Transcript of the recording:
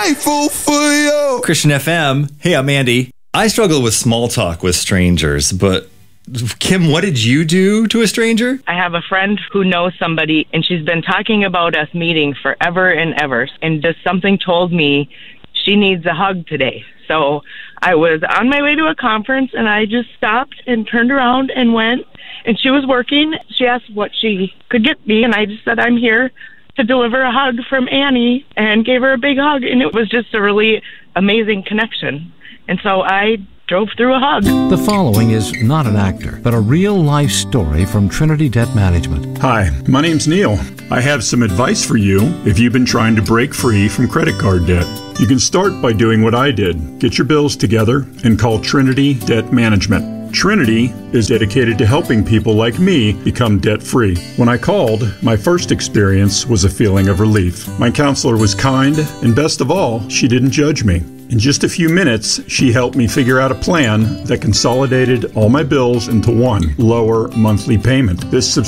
grateful for you. Christian FM. Hey, I'm Andy. I struggle with small talk with strangers, but Kim, what did you do to a stranger? I have a friend who knows somebody, and she's been talking about us meeting forever and ever. And just something told me she needs a hug today. So I was on my way to a conference, and I just stopped and turned around and went. And she was working. She asked what she could get me, and I just said, I'm here to deliver a hug from Annie, and gave her a big hug. And it was just a really amazing connection. And so I drove through a hug. The following is not an actor, but a real-life story from Trinity Debt Management. Hi, my name's Neil. I have some advice for you if you've been trying to break free from credit card debt. You can start by doing what I did. Get your bills together and call Trinity Debt Management. Trinity is dedicated to helping people like me become debt-free. When I called, my first experience was a feeling of relief. My counselor was kind, and best of all, she didn't judge me. In just a few minutes, she helped me figure out a plan that consolidated all my bills into one lower monthly payment. This